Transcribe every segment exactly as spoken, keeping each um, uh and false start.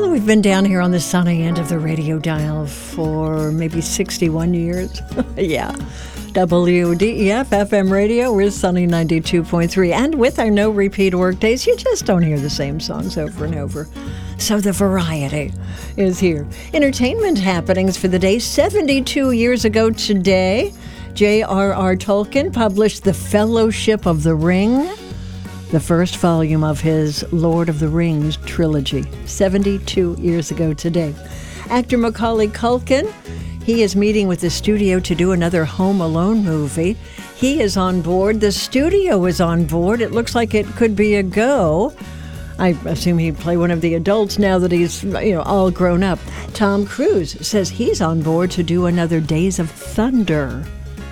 Well, we've been down here on the sunny end of the radio dial for maybe sixty-one years. Yeah. W D E F F M radio, we're Sunny ninety-two point three. And with our no repeat work days, you just don't hear the same songs over and over. So the variety is here. Entertainment happenings for the day. seventy-two years ago today, J R R Tolkien published The Fellowship of the Ring, the first volume of his Lord of the Rings trilogy. seventy-two years ago today. Actor Macaulay Culkin, he is meeting with the studio to do another Home Alone movie. He is on board. The studio is on board. It looks like it could be a go. I assume he'd play one of the adults now that he's, you know, all grown up. Tom Cruise says he's on board to do another Days of Thunder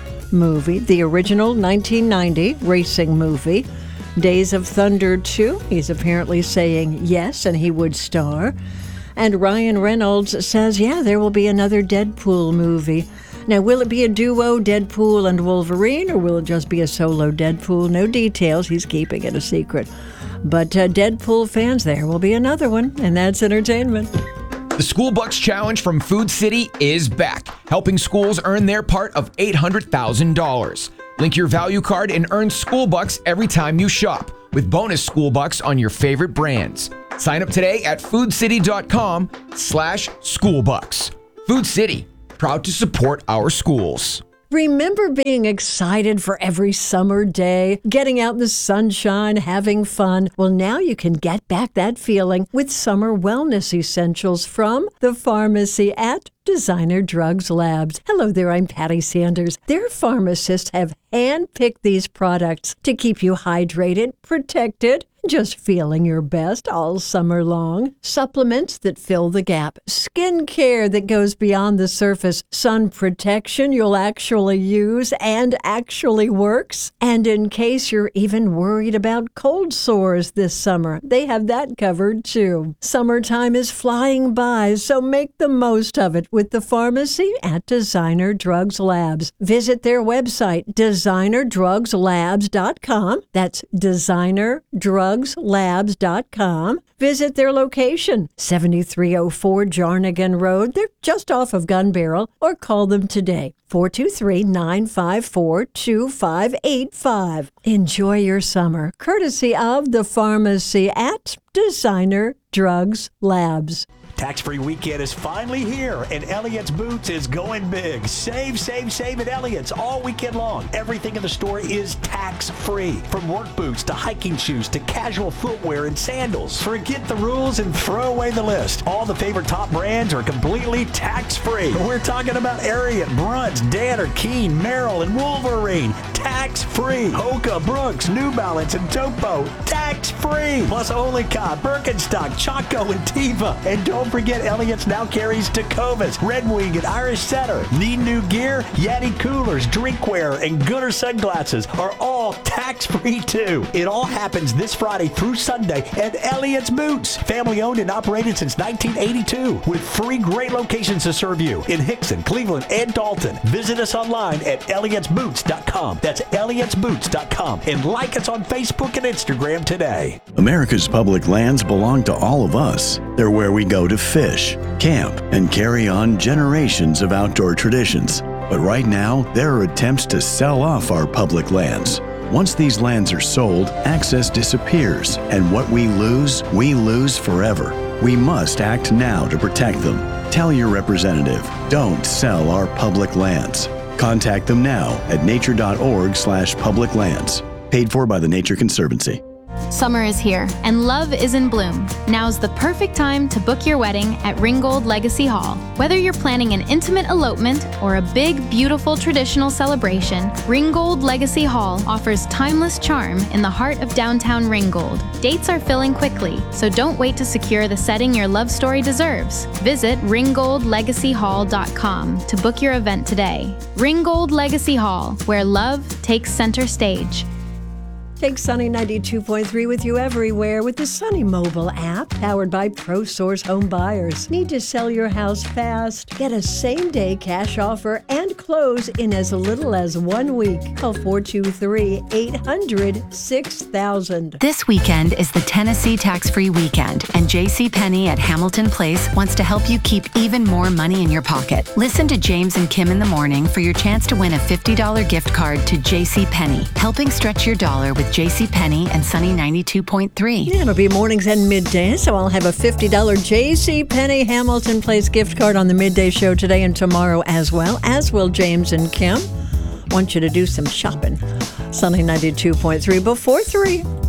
movie, the original nineteen ninety racing movie. Days of Thunder two, he's apparently saying yes, and he would star. And Ryan Reynolds says, yeah, there will be another Deadpool movie. Now, will it be a duo, Deadpool and Wolverine, or will it just be a solo Deadpool? No details. He's keeping it a secret. But uh, Deadpool fans, there will be another one, and that's entertainment. The School Bucks Challenge from Food City is back, helping schools earn their part of eight hundred thousand dollars. Link your value card and earn School Bucks every time you shop, with bonus School Bucks on your favorite brands. Sign up today at foodcity.com slash schoolbucks. Food City, proud to support our schools. Remember being excited for every summer day, getting out in the sunshine, having fun? Well, now you can get back that feeling with summer wellness essentials from the pharmacy at Designer Drugs Labs. Hello there, I'm Patty Sanders. Their pharmacists have handpicked these products to keep you hydrated, protected, just feeling your best all summer long. Supplements that fill the gap. Skin care that goes beyond the surface. Sun protection you'll actually use and actually works. And in case you're even worried about cold sores this summer, they have that covered too. Summertime is flying by, so make the most of it with the pharmacy at Designer Drugs Labs. Visit their website, designer drugs labs dot com. That's designer drugs labs dot com. Visit their location, seventy-three oh four Jarnigan Road. They're just off of Gun Barrel, or call them today, four two three, nine five four, two five eight five. Enjoy your summer, courtesy of the pharmacy at Designer Drugs Labs. Tax-free weekend is finally here, and Elliott's Boots is going big. Save, save, save at Elliott's all weekend long. Everything in the store is tax-free. From work boots to hiking shoes to casual footwear and sandals. Forget the rules and throw away the list. All the favorite top brands are completely tax-free. We're talking about Ariat, Bruns, Danner, Keen, Merrill, and Wolverine. Tax-free. Hoka, Brooks, New Balance, and Topo. Tax-free. Plus Olicot, Birkenstock, Chaco, and Teva. And don't forget, Elliott's now carries Tecovas, Red Wing, and Irish Setter. Need new gear? Yeti coolers, drinkware, and Gooder sunglasses are all tax-free too. It all happens this Friday through Sunday at Elliott's Boots. Family owned and operated since nineteen eighty-two, with three great locations to serve you in Hickson, Cleveland, and Dalton. Visit us online at elliots boots dot com. That's elliots boots dot com. And like us on Facebook and Instagram today. America's public lands belong to all of us. They're where we go to fish, camp, and carry on generations of outdoor traditions. But right now, there are attempts to sell off our public lands. Once these lands are sold, access disappears, and what we lose, we lose forever. We must act now to protect them. Tell your representative, don't sell our public lands. Contact them now at nature.org slash public lands. Paid for by the Nature Conservancy. Summer is here, and love is in bloom. Now's the perfect time to book your wedding at Ringgold Legacy Hall. Whether you're planning an intimate elopement or a big, beautiful traditional celebration, Ringgold Legacy Hall offers timeless charm in the heart of downtown Ringgold. Dates are filling quickly, so don't wait to secure the setting your love story deserves. Visit ringgold legacy hall dot com to book your event today. Ringgold Legacy Hall, where love takes center stage. Take Sunny ninety-two point three with you everywhere with the Sunny mobile app, powered by ProSource Home Buyers. Need to sell your house fast? Get a same-day cash offer and close in as little as one week. Call four two three, eight hundred, six thousand. This weekend is the Tennessee Tax-Free Weekend, and JCPenney at Hamilton Place wants to help you keep even more money in your pocket. Listen to James and Kim in the morning for your chance to win a fifty dollars gift card to JCPenney, helping stretch your dollar with JCPenney and Sunny ninety-two point three. Yeah, it'll be mornings and midday, so I'll have a fifty dollars JCPenney Hamilton Place gift card on the midday show today and tomorrow as well, as will James and Kim. Want you to do some shopping. Sunny ninety-two point three before three.